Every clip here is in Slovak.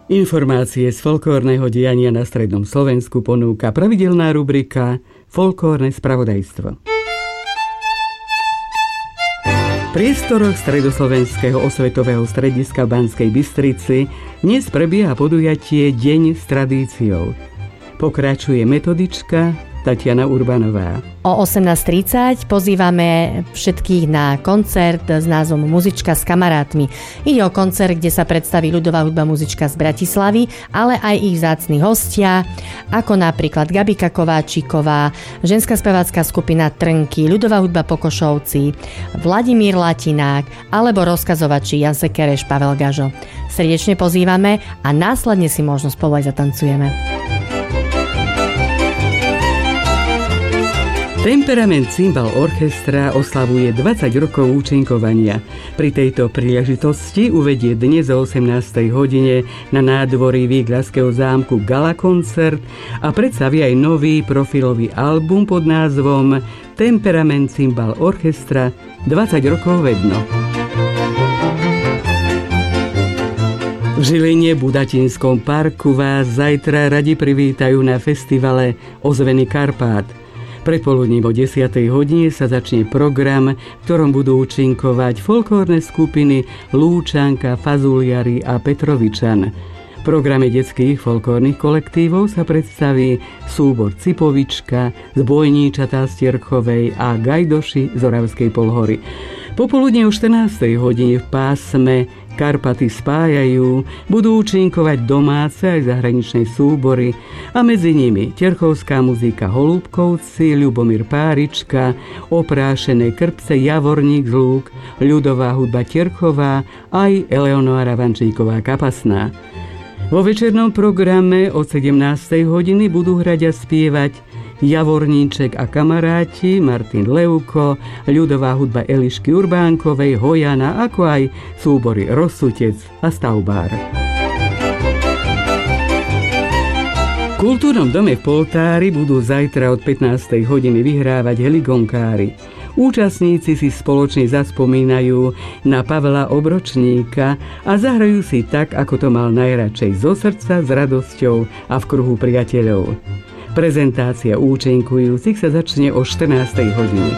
Informácie z folklórneho diania na strednom Slovensku ponúka pravidelná rubrika Folklórne spravodajstvo. V priestoroch stredoslovenského osvetového strediska v Banskej Bystrici dnes prebieha podujatie Deň s tradíciou. Pokračuje metodička Tatiana Urbanová. O 18:30 pozývame všetkých na koncert s názvom Muzička s kamarátmi. Ide o koncert, kde sa predstaví ľudová hudba muzička z Bratislavy, ale aj ich vzácni hostia, ako napríklad Gabika Kováčiková, ženská spevácka skupina Trnky, ľudová hudba Pokošovci, Vladimír Latinák alebo rozkazovači Jan Sekereš, Pavel Gažo. Srdečne pozývame a následne si možno spolu aj zatancujeme. Temperament Cymbal Orchestra oslavuje 20 rokov účinkovania. Pri tejto príležitosti uvedie dnes o 18. hodine na nádvorí Vígľavského zámku gala koncert a predstaví aj nový profilový album pod názvom Temperament Cymbal Orchestra 20 rokov vedno. V Žiline Budatinskom parku vás zajtra radi privítajú na festivale Ozveny Karpát. Predpoludním o 10. hodine sa začne program, v ktorom budú účinkovať folklórne skupiny Lúčanka, Fazuliari a Petrovičan. V programe detských folklórnych kolektívov sa predstaví súbor Cipovička, Zbojníčatá z Tierchovej a Gajdoši z Oravskej Polhory. Popoludne o 14. hodine v pásme Karpaty spájajú budú účinkovať domáce aj zahraničné súbory a medzi nimi Tierchovská muzika Holúbkovci, Ľubomír Párička, Oprášené Krpce, Javorník z Lúk, ľudová hudba Tierchová aj Eleonóra Vančíková Kapasná. Vo večernom programe od 17. hodiny budú hrať a spievať Javorníček a kamaráti, Martin Leuko, ľudová hudba Elišky Urbánkovej, Hojana, ako aj súbory Rozsutec a Stavbár. V Kultúrnom dome v Poltári budú zajtra od 15. hodiny vyhrávať heligonkári. Účastníci si spoločne zaspomínajú na Pavla Obročníka a zahrajú si tak, ako to mal najradšej, zo srdca, s radosťou a v kruhu priateľov. Prezentácia účinkujúcich sa začne o 14. hodine.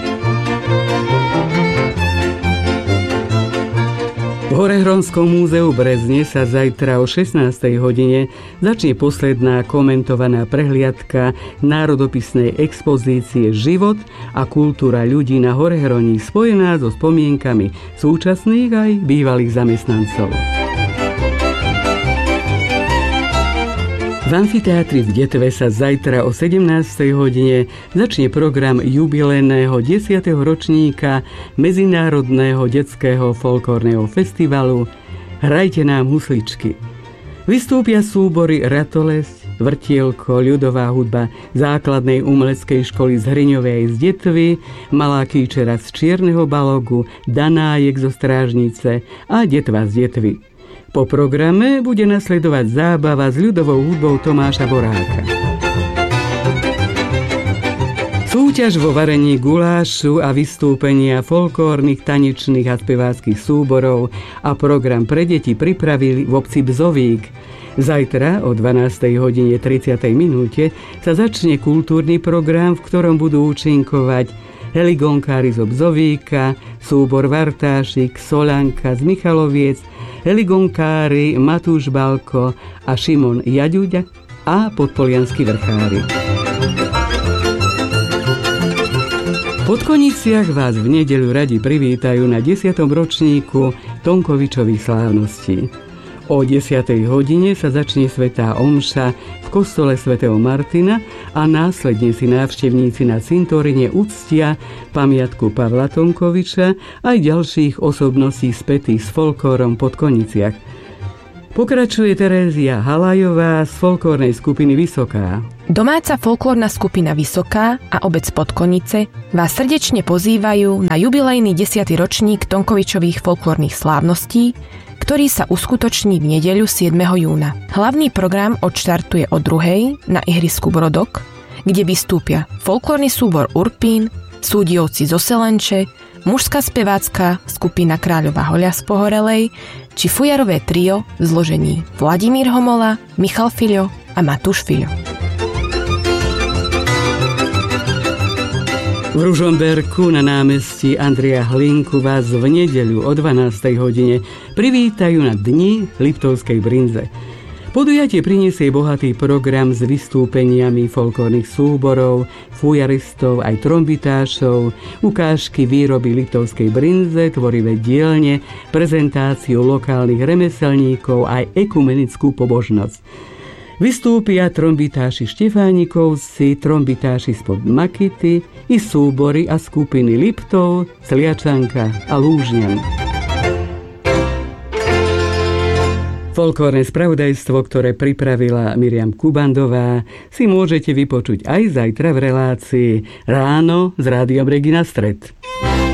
V Horehronskom múzeu Brezne sa zajtra o 16. hodine začne posledná komentovaná prehliadka národopisnej expozície Život a kultúra ľudí na Horehroní spojená so spomienkami súčasných aj bývalých zamestnancov. V amfiteátri v Detve sa zajtra o 17. hodine začne program jubilejného 10. ročníka Medzinárodného detského folklórneho festivalu Hrajte nám husličky. Vystúpia súbory Ratolesť, Vrtielko, ľudová hudba základnej umeleckej školy z Hriňovej z Detvy, Malá Kýčera z Čierneho Balogu, Danájek zo Strážnice a Detva z Detvy. Po programe bude nasledovať zábava s ľudovou hudbou Tomáša Boráka. Súťaž vo varení gulášu a vystúpenia folklórnych, tanečných a speváckych súborov a program pre deti pripravili v obci Bzovík. Zajtra o 12:30 sa začne kultúrny program, v ktorom budú účinkovať heligonkári z Bzovíka, súbor Vartášik, Solanka z Michaloviec, heligonkári Matúš Balko a Šimon Jaďuďa a podpolianskí vrchári. V Podkoniciach vás v nedeľu radi privítajú na 10. ročníku Tonkovičových slávností. O 10. hodine sa začne svätá omša v kostole svätého Martina a následne si návštevníci na cintorine uctia pamiatku Pavla Tonkoviča aj ďalších osobností spätých s folklórom Podkoniciach. Pokračuje Terézia Halajová z folklórnej skupiny Vysoká. Domáca folklórna skupina Vysoká a obec Podkonice vás srdečne pozývajú na jubilejný 10. ročník Tonkovičových folklórnych slávností, ktorý sa uskutoční v nedeľu 7. júna. Hlavný program odštartuje o 2:00 na ihrisku Brodok, kde vystúpia folklórny súbor Urpín, Súdiovci zo Selenče, mužská spevácka skupina Kráľova Hoľa z Pohorelej či fujarové trio v zložení Vladimír Homola, Michal Fiľo a Matúš Fiľo. V Ružomberku na námestí Andreja Hlinku vás v nedeľu o 12. hodine privítajú na Dni Liptovskej brinze. Podujatie priniesie bohatý program s vystúpeniami folklórnych súborov, fujaristov aj trombitášov, ukážky výroby liptovskej brinze, tvorivé dielne, prezentáciu lokálnych remeselníkov aj ekumenickú pobožnosť. Vystúpia trombitáši Štefánikovci, trombitáši spod Makity i súbory a skupiny Liptov, Sliačanka a Lúžňan. Folklórne spravodajstvo, ktoré pripravila Miriam Kubandová, si môžete vypočuť aj zajtra v relácii Ráno s Rádiom Regina Stred.